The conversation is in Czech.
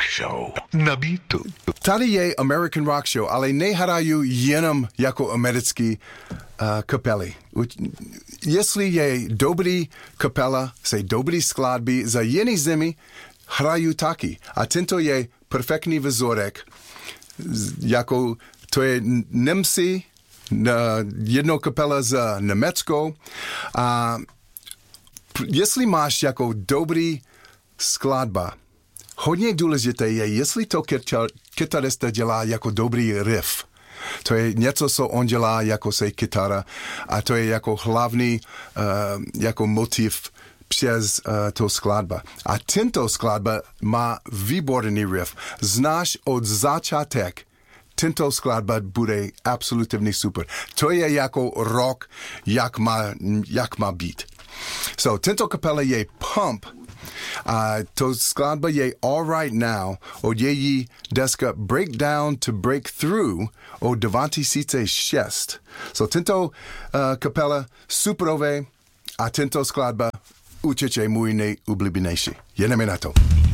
Show na Beatu. Tady je American Rock Show, ale nehrajú jenom jako americký kapely. Jestli je dobrý kapela, se dobrý skladby za jiný zemi, hrajú taky. A tento je perfektní vzorek, jako to je Němci, jednou kapela z Německo. A jestli máš jako dobrý skladba, hodně důležité je, jestli to kytarista dělá jako dobrý riff. To je něco, co on dělá jako se kytara a to je jako hlavní jako motiv přes to skladba. A tento skladba má výborný riff. Znáš od začátek, tento skladba bude absolutně super. To je jako rock, jak má být. So, tento kapela je Pump. A to skladba je All Right Now od její deska Breakdown to Breakthrough od 2006. So tento kapela superové a tento skladba určitě můj nejoblíbenější. Jedeme na to.